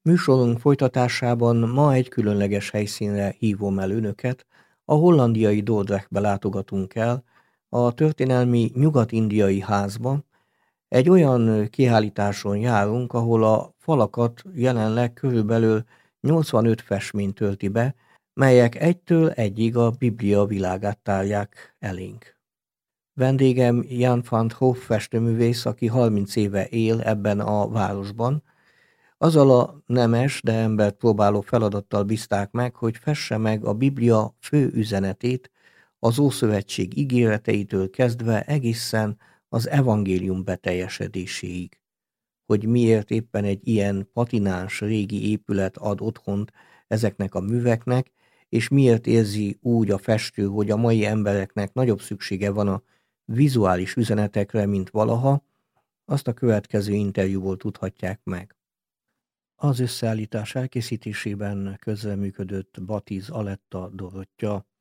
Műsorunk folytatásában ma egy különleges helyszínre hívom el önöket, a hollandiai Dordrechtbe látogatunk el, a történelmi Nyugat-Indiai Házba. Egy olyan kiállításon járunk, ahol a falakat jelenleg körülbelül 85 festmény tölti be, melyek egytől egyig a Biblia világát tárják elénk. Vendégem Jan van 't Hoff festőművész, aki 30 éve él ebben a városban. Azzal a nemes, de embert próbáló feladattal bízták meg, hogy fesse meg a Biblia fő üzenetét, az Ószövetség ígéreteitől kezdve egészen az evangélium beteljesedéséig. Hogy miért éppen egy ilyen patináns régi épület ad otthont ezeknek a műveknek, és miért érzi úgy a festő, hogy a mai embereknek nagyobb szüksége van a vizuális üzenetekre, mint valaha, azt a következő interjúból tudhatják meg. Az összeállítás elkészítésében közreműködött Batiz Aletta Dorottya,